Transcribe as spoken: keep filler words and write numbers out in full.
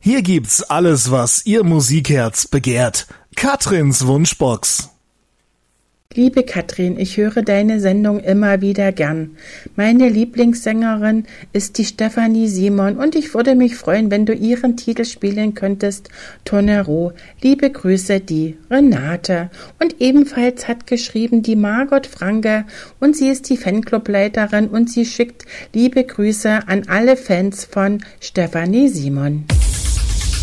Hier gibt's alles, was Ihr Musikherz begehrt. Katrins Wunschbox. Liebe Katrin, ich höre deine Sendung immer wieder gern. Meine Lieblingssängerin ist die Stefanie Simon und ich würde mich freuen, wenn du ihren Titel spielen könntest, Tonero. Liebe Grüße, die Renate. Und ebenfalls hat geschrieben die Margot Franke und sie ist die Fanclubleiterin und sie schickt liebe Grüße an alle Fans von Stefanie Simon.